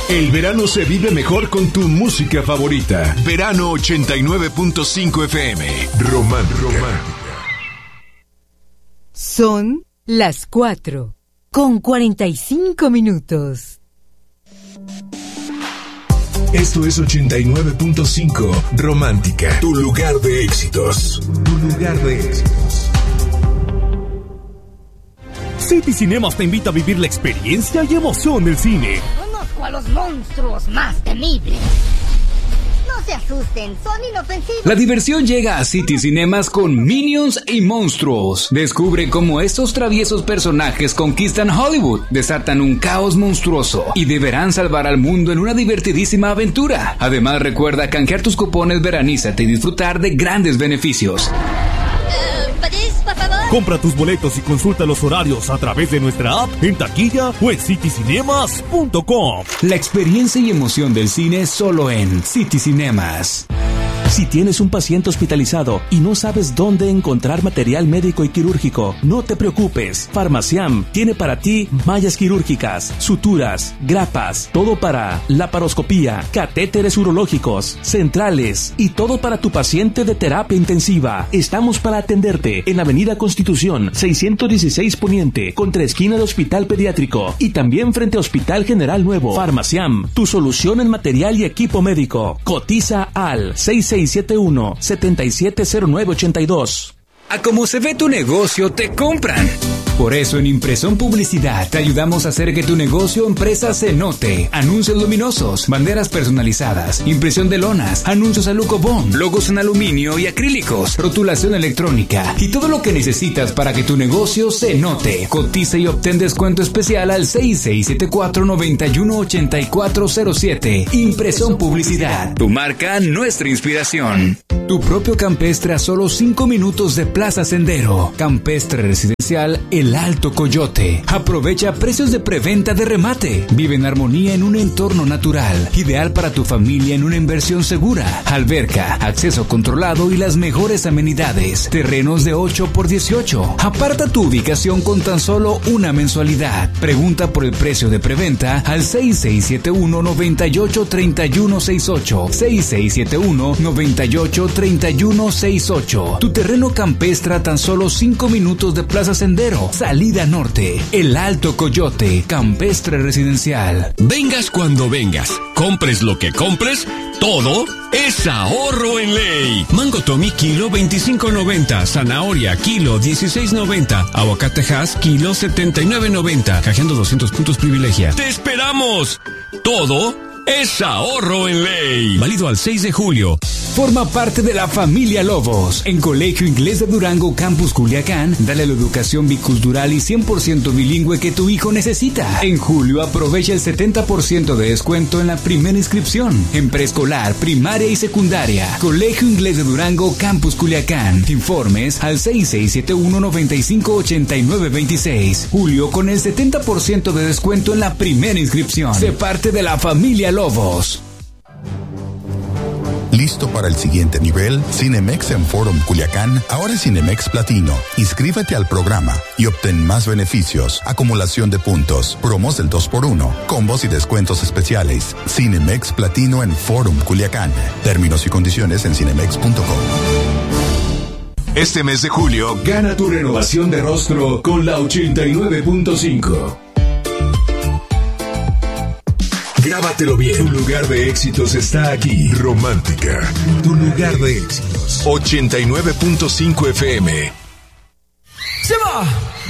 El verano se vive mejor con tu música favorita. Verano 89.5 FM. Romántica. Son las 4:45. Esto es 89.5 Romántica. Tu lugar de éxitos. City Cinemas te invita a vivir la experiencia y emoción del cine. Conozco a los monstruos más temibles. No se asusten, son inofensivos. La diversión llega a City Cinemas con Minions y Monstruos. Descubre cómo estos traviesos personajes conquistan Hollywood, desatan un caos monstruoso y deberán salvar al mundo en una divertidísima aventura. Además, recuerda canjear tus cupones Veranízate y disfrutar de grandes beneficios. Por favor. Compra tus boletos y consulta los horarios a través de nuestra app, en taquilla o en citycinemas.com. La experiencia y emoción del cine solo en City Cinemas. Si tienes un paciente hospitalizado y no sabes dónde encontrar material médico y quirúrgico, no te preocupes. Farmaciam tiene para ti mallas quirúrgicas, suturas, grapas, todo para laparoscopía, catéteres urológicos, centrales y todo para tu paciente de terapia intensiva. Estamos para atenderte en Avenida Constitución 616 Poniente, contra esquina del Hospital Pediátrico y también frente a Hospital General Nuevo. Farmaciam, tu solución en material y equipo médico. Cotiza al 6671-770982. A como se ve tu negocio, te compran. Por eso en Impresión Publicidad te ayudamos a hacer que tu negocio o empresa se note. Anuncios luminosos, banderas personalizadas, impresión de lonas, anuncios a Lucobón, logos en aluminio y acrílicos, rotulación electrónica y todo lo que necesitas para que tu negocio se note. Cotiza y obtén descuento especial al 6674-918407. Impresión Publicidad. Tu marca, nuestra inspiración. Tu propio campestre a solo 5 minutos de Plaza Sendero. Campestre residencial El Alto Coyote. Aprovecha precios de preventa de remate. Vive en armonía en un entorno natural. Ideal para tu familia en una inversión segura. Alberca, acceso controlado y las mejores amenidades. Terrenos de 8x18. Aparta tu ubicación con tan solo una mensualidad. Pregunta por el precio de preventa al 6671-983168. 6671-983168. Tu terreno campestre a tan solo 5 minutos de Plaza Sendero. Salida Norte. El Alto Coyote. Campestre residencial. Vengas cuando vengas. Compres lo que compres. Todo es ahorro en ley. Mango Tommy kilo 25.90. Zanahoria kilo 16.90. Aguacate Hass kilo 79.90. Canjeando 200 puntos privilegia. ¡Te esperamos! Todo es ahorro en ley. Válido al 6 de julio. Forma parte de la familia Lobos. En Colegio Inglés de Durango, Campus Culiacán, dale la educación bicultural y 100% bilingüe que tu hijo necesita. En julio aprovecha el 70% de descuento en la primera inscripción. En preescolar, primaria y secundaria. Colegio Inglés de Durango, Campus Culiacán. Informes al 6671-958926. Julio con el 70% de descuento en la primera inscripción. Sé parte de la familia Lobos. ¿Listo para el siguiente nivel? Cinemex en Forum Culiacán, ahora es Cinemex Platino. Inscríbete al programa y obtén más beneficios, acumulación de puntos, promos del 2x1, combos y descuentos especiales. Cinemex Platino en Forum Culiacán. Términos y condiciones en cinemex.com. Este mes de julio, gana tu renovación de rostro con la 89.5. Grábatelo bien. Tu lugar de éxitos está aquí. Romántica. Tu lugar de éxitos. 89.5 FM. ¡Se va!